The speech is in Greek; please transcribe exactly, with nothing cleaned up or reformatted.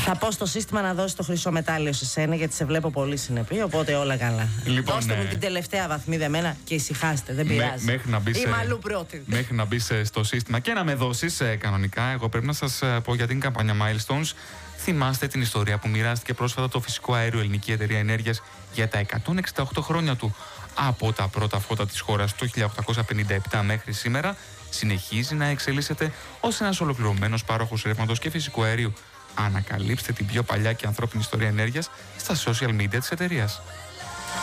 Θα πω στο σύστημα να δώσει το χρυσό μετάλλιο σε σένα, γιατί σε βλέπω πολύ συνεπή, οπότε όλα καλά. Λοιπόν, δώστε ναι. μου την τελευταία βαθμίδα εμένα και ησυχάστε, δεν πειράζει. Μέ, μέχρι να μπεις, Είμαι αλλού πρώτη. Μέχρι να μπεις στο σύστημα και να με δώσεις ε, κανονικά, εγώ πρέπει να σας πω για την καμπάνια Milestones. Θυμάστε την ιστορία που μοιράστηκε πρόσφατα το φυσικό αέριο Ελληνική Εταιρεία Ενέργειας για τα εκατόν εξήντα οκτώ χρόνια του. Από τα πρώτα φώτα της χώρας το χίλια οκτακόσια πενήντα επτά μέχρι σήμερα, συνεχίζει να εξελίσσεται ως ένας ολοκληρωμένος πάροχος ρεύματος και φυσικού αερίου. Ανακαλύψτε την πιο παλιά και ανθρώπινη ιστορία ενέργειας στα social media της εταιρείας.